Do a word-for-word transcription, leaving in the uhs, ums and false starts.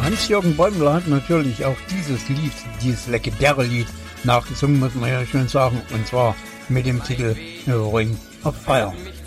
Hans-Jürgen Bäumler hat natürlich auch dieses Lied, dieses legendäre Lied, nachgesungen, muss man ja schön sagen, und zwar mit dem Titel Ring of Fire.